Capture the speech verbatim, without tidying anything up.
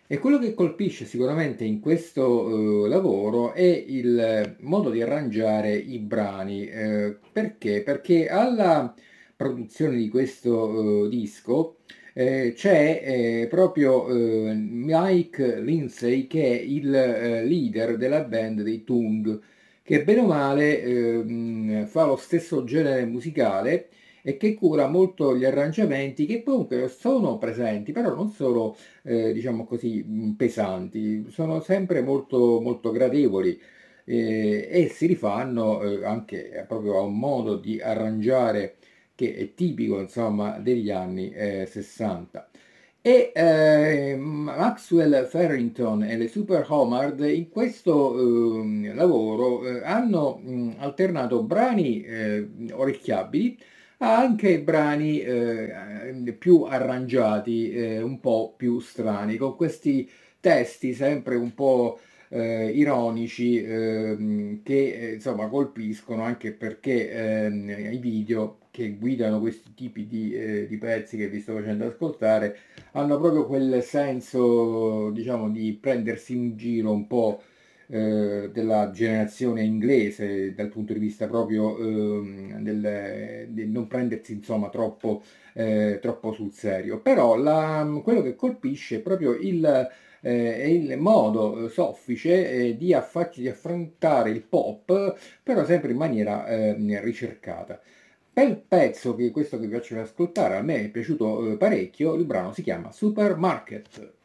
E quello che colpisce sicuramente in questo, eh, lavoro è il modo di arrangiare i brani. Eh, perché? Perché alla produzione di questo, eh, disco, eh, c'è eh, proprio eh, Mike Lindsay, che è il eh, leader della band dei Tung, che bene o male ehm, fa lo stesso genere musicale e che cura molto gli arrangiamenti, che comunque sono presenti, però non sono, eh, diciamo così, mh, pesanti, sono sempre molto, molto gradevoli, eh, e si rifanno eh, anche proprio a un modo di arrangiare che è tipico, insomma, degli anni eh, sessanta. E eh, Maxwell Farrington e le Super Homard in questo ehm, lavoro eh, hanno mh, alternato brani eh, orecchiabili a anche brani eh, più arrangiati, eh, un po' più strani, con questi testi sempre un po' eh, ironici, ehm, che eh, insomma colpiscono, anche perché ehm, i video che guidano questi tipi di, eh, di pezzi che vi sto facendo ascoltare hanno proprio quel senso, diciamo, di prendersi in giro un po' eh, della generazione inglese dal punto di vista proprio ehm, del, di non prendersi insomma troppo, eh, troppo sul serio. Però la- quello che colpisce è proprio il, eh, è il modo eh, soffice eh, di, affacci- di affrontare il pop, però sempre in maniera ehm, ricercata. Bel pezzo, che questo che vi faccio ascoltare, a me è piaciuto eh, parecchio, il brano si chiama Supermarket.